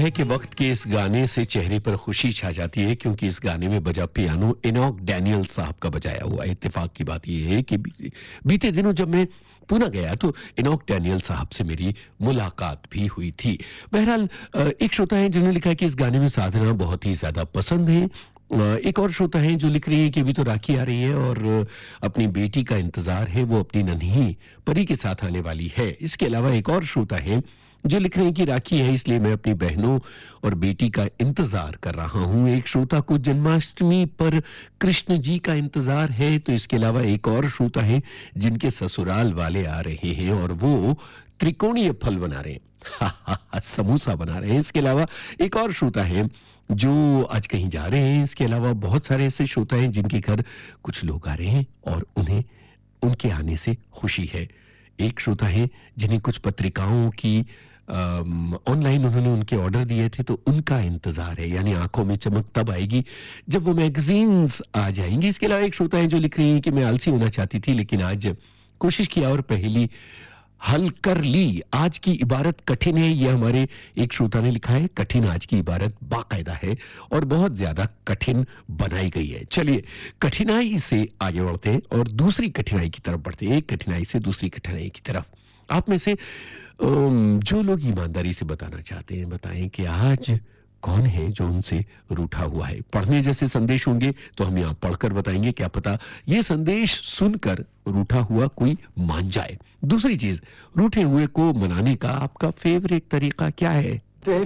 है कि वक्त के इस गाने से चेहरे पर खुशी छा जाती है, क्योंकि इस गाने में बजा पियानो इनॉक डैनियल साहब का बजाया हुआ है। इत्तेफाक की बात यह है कि बीते दिनों जब मैं पुणे गया तो इनॉक डैनियल साहब से मेरी मुलाकात भी हुई थी। बहरहाल एक श्रोता है जिन्होंने लिखा है कि इस गाने में साधना बहुत ही ज्यादा पसंद है। एक और श्रोता है जो लिख रही है कि अभी तो राखी आ रही है और अपनी बेटी का इंतजार है, वो अपनी नन्ही परी के साथ आने वाली है। इसके अलावा एक और श्रोता है जो लिख रहे हैं कि राखी है इसलिए मैं अपनी बहनों और बेटी का इंतजार कर रहा हूं। एक श्रोता को जन्माष्टमी पर कृष्ण जी का इंतजार है। तो इसके अलावा एक और श्रोता है जिनके ससुराल वाले आ रहे हैं और वो त्रिकोणीय फल बना रहे हैं, समोसा बना रहे हैं। इसके अलावा एक और श्रोता है जो आज कहीं जा रहे हैं। इसके अलावा बहुत सारे ऐसे श्रोता हैं जिनके घर कुछ लोग आ रहे हैं और उन्हें उनके आने से खुशी है। एक श्रोता है जिन्हें कुछ पत्रिकाओं की ऑनलाइन उन्होंने उनके ऑर्डर दिए थे तो उनका इंतजार है, यानी आंखों में चमक तब आएगी जब वो मैगजीन्स आ जाएंगी। इसके अलावा एक श्रोता है जो लिख रही है कि मैं आलसी होना चाहती थी लेकिन आज कोशिश किया और पहली हल कर ली। आज की इबारत कठिन है, यह हमारे एक श्रोता ने लिखा है। कठिन आज की इबारत बाकायदा है और बहुत ज्यादा कठिन बनाई गई है। चलिए कठिनाई से आगे बढ़ते हैं और दूसरी कठिनाई की तरफ बढ़ते हैं। एक कठिनाई से दूसरी कठिनाई की तरफ। आप में से जो लोग ईमानदारी से बताना चाहते हैं बताएं कि आज कौन है जो उनसे रूठा हुआ है। पढ़ने जैसे संदेश होंगे तो हम यहाँ पढ़कर बताएंगे, क्या पता ये संदेश सुनकर रूठा हुआ कोई मान जाए। दूसरी चीज, रूठे हुए को मनाने का आपका फेवरेट तरीका क्या है?